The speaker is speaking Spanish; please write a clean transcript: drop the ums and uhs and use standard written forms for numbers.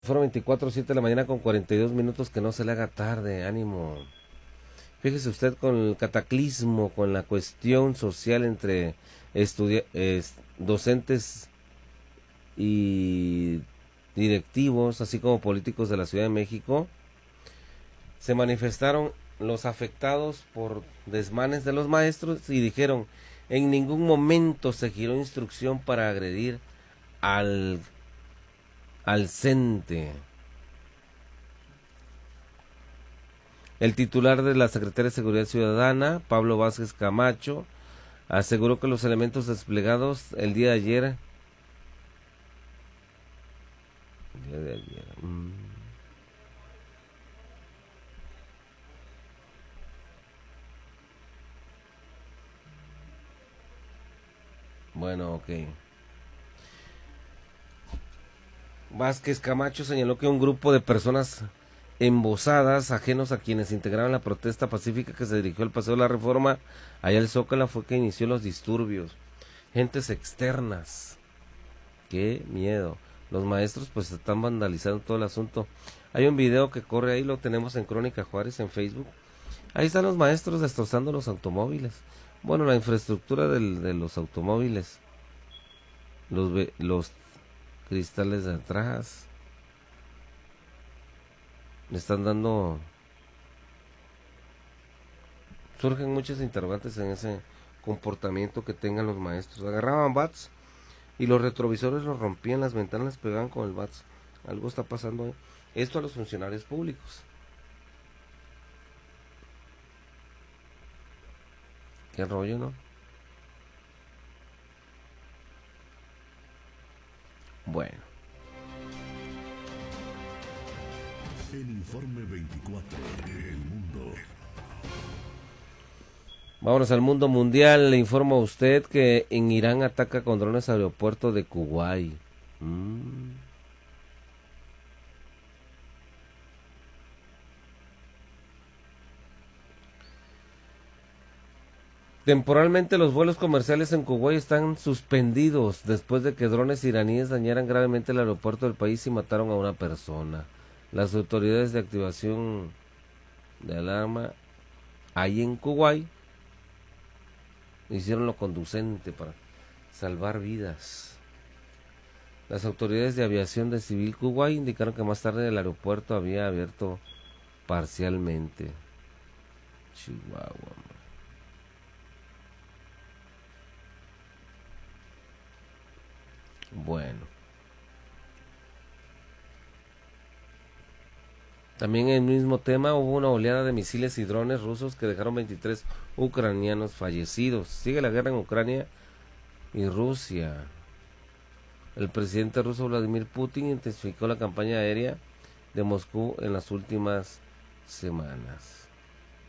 Fueron 24:07 de la mañana con 42 minutos, que no se le haga tarde, ánimo. Fíjese usted con el cataclismo, con la cuestión social entre docentes y directivos, así como políticos de la Ciudad de México, se manifestaron los afectados por desmanes de los maestros y dijeron, en ningún momento se giró instrucción para agredir al CENTE. El titular de la Secretaría de Seguridad Ciudadana, Pablo Vázquez Camacho, aseguró que los elementos desplegados el día de ayer... Bueno, ok. Vázquez Camacho señaló que un grupo de personas embosadas, ajenos a quienes integraban la protesta pacífica que se dirigió al Paseo de la Reforma, allá el Zócalo, fue que inició los disturbios. Gentes externas. Qué miedo. Los maestros pues están vandalizando todo el asunto. Hay un video que corre ahí, lo tenemos en Crónica Juárez en Facebook. Ahí están los maestros destrozando los automóviles. Bueno, la infraestructura de los automóviles. Los cristales de atrás. Le están dando... Surgen muchas interrogantes en ese comportamiento que tengan los maestros. Agarraban bats y los retrovisores los rompían, las ventanas les pegaban con el bats. Algo está pasando ahí. Esto a los funcionarios públicos. Qué rollo, ¿no? Bueno. El informe 24, El Mundo. Vámonos al mundo mundial. Le informo a usted que en Irán ataca con drones aeropuerto de Kuwait. Temporalmente los vuelos comerciales en Kuwait están suspendidos después de que drones iraníes dañaran gravemente el aeropuerto del país y mataron a una persona. Las autoridades de activación de alarma ahí en Kuwait hicieron lo conducente para salvar vidas. Las autoridades de aviación de civil Kuwait indicaron que más tarde el aeropuerto había abierto parcialmente. Chihuahua. Bueno. También en el mismo tema hubo una oleada de misiles y drones rusos que dejaron 23 ucranianos fallecidos. Sigue la guerra en Ucrania y Rusia. El presidente ruso Vladimir Putin intensificó la campaña aérea de Moscú en las últimas semanas.